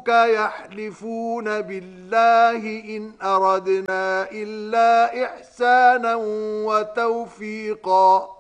وربك يحلفون بالله إن أردنا إلا إحسانا وتوفيقا